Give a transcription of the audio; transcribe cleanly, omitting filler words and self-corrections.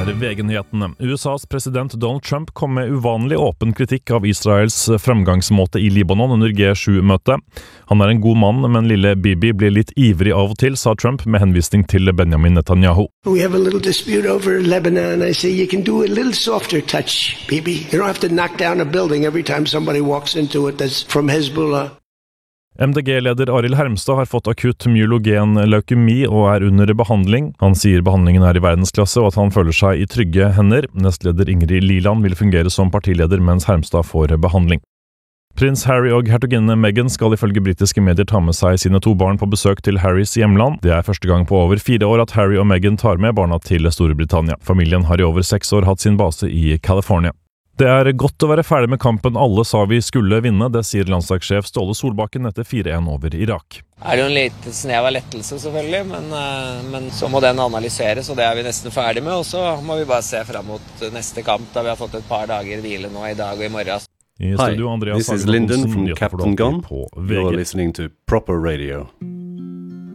VG-nyhetene. USAs president Donald Trump kom med uvanlig åpen kritikk av Israels fremgangsmåte i Libanon under G7-møtet. Han en god mann, men lille Bibi blir litt ivrig av og til, sa Trump med henvisning til Benjamin Netanyahu. We have a little dispute over Lebanon. I say you can do a little softer touch, Bibi. You don't have to knock down a building every time somebody walks into it that's from Hezbollah. MDG-leder Arild Hermstad har fått akutt myelogen leukemi og under behandling. Han sier behandlingen i verdensklasse og at han føler seg i trygge hender. Nestleder Ingrid Liland vil fungere som partileder mens Hermstad får behandling. Prins Harry og hertuginne Meghan skal ifølge britiske medier ta med seg sine 2 barn på besøk til Harrys hjemland. Det første gang på over 4 år at Harry og Meghan tar med barna til Storbritannia. Familien har i over 6 år hatt sin base i California. Det godt å være ferdig med kampen alle sa vi skulle vinne, det sier landslagssjef Ståle Solbakken etter 4-1 over Irak. Det jo en liten snev av lettelse selvfølgelig, men så må den analyseres, og det vi nesten ferdig med, og så må vi bare se frem mot neste kamp, da vi har fått et par dager hvile nå i dag og i morgen. I studio, Hi, this is Lyndon from Captain Gun. You're listening to Proper Radio.